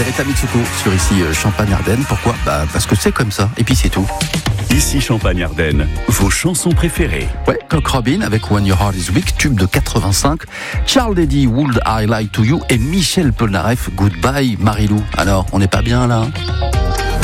Rita Mitsuko sur ici Champagne-Ardenne. Pourquoi ? Parce que c'est comme ça. Et puis c'est tout. Ici Champagne-Ardenne, vos chansons préférées. Ouais, Cock Robin avec When Your Heart Is Weak, tube de 85. Charles Eddy, Would I Lie to You et Michel Polnareff, Goodbye Marilou. Alors, on n'est pas bien là ?